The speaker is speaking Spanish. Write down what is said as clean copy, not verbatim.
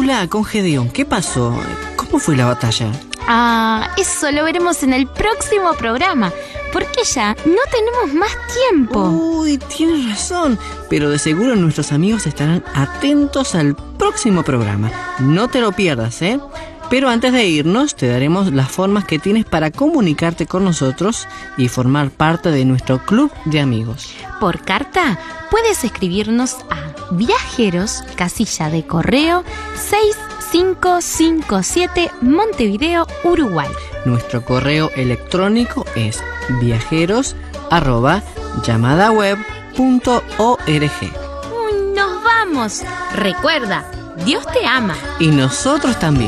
Lula, con Gedeón, ¿qué pasó? ¿Cómo fue la batalla? Eso lo veremos en el próximo programa, porque ya no tenemos más tiempo. Uy, tienes razón, pero de seguro nuestros amigos estarán atentos al próximo programa. No te lo pierdas, ¿eh? Pero antes de irnos, te daremos las formas que tienes para comunicarte con nosotros y formar parte de nuestro club de amigos. Por carta, puedes escribirnos a Viajeros, casilla de correo 6557, Montevideo, Uruguay. Nuestro correo electrónico es viajeros@llamadaweb.org. Nos vamos. Recuerda, Dios te ama. Y nosotros también.